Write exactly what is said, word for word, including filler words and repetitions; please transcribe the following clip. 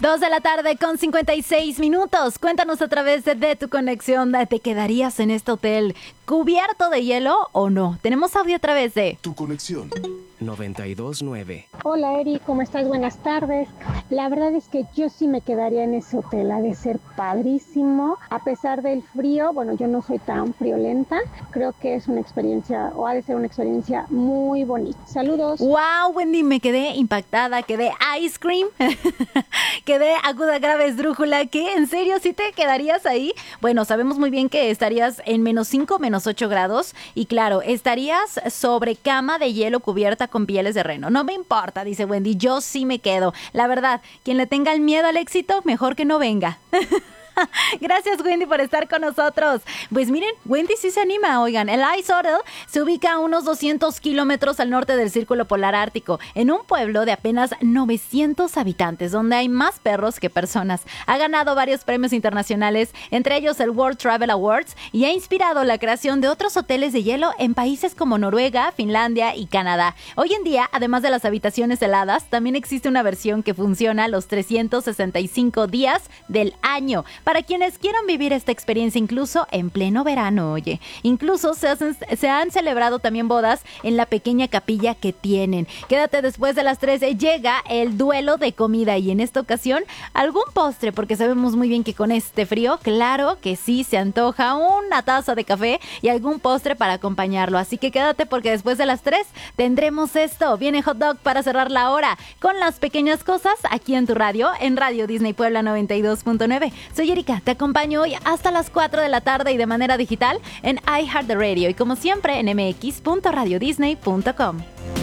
Dos de la tarde con cincuenta y seis minutos. Cuéntanos a través de, de tu conexión. ¿Te quedarías en este hotel cubierto de hielo o no? Tenemos audio a través de Tu conexión noventa y dos nueve. Hola Eri, ¿cómo estás? Buenas tardes. La verdad es que yo sí me quedaría en ese hotel, ha de ser padrísimo. A pesar del frío, bueno, yo no soy tan friolenta, creo que es una experiencia, o ha de ser una experiencia muy bonita. Saludos. Wow, Wendy, me quedé impactada, quedé ice cream, quedé aguda, grave, esdrújula. ¿Qué? ¿En serio sí te quedarías ahí? Bueno, sabemos muy bien que estarías en menos cinco, menos ocho grados y claro, estarías sobre cama de hielo cubierta con pieles de reno. No me importa, dice Wendy, yo sí me quedo. La verdad, quien le tenga el miedo al éxito, mejor que no venga. Gracias, Wendy, por estar con nosotros. Pues miren, Wendy sí se anima, oigan. El Ice Hotel se ubica a unos doscientos kilómetros al norte del Círculo Polar Ártico, en un pueblo de apenas novecientos habitantes, donde hay más perros que personas. Ha ganado varios premios internacionales, entre ellos el World Travel Awards, y ha inspirado la creación de otros hoteles de hielo en países como Noruega, Finlandia y Canadá. Hoy en día, además de las habitaciones heladas, también existe una versión que funciona los trescientos sesenta y cinco días del año, para quienes quieran vivir esta experiencia incluso en pleno verano, oye. Incluso se, hacen, se han celebrado también bodas en la pequeña capilla que tienen. Quédate después de las trece, llega el duelo de comida y en esta ocasión algún postre, porque sabemos muy bien que con este frío, claro que sí se antoja una taza de café y algún postre para acompañarlo. Así que quédate porque después de las tres tendremos esto. Viene Hot Dog para cerrar la hora con las pequeñas cosas aquí en tu radio, en Radio Disney Puebla noventa y dos punto nueve. Soy Erika, te acompaño hoy hasta las cuatro de la tarde y de manera digital en iHeartRadio y como siempre en m x punto radio disney punto com.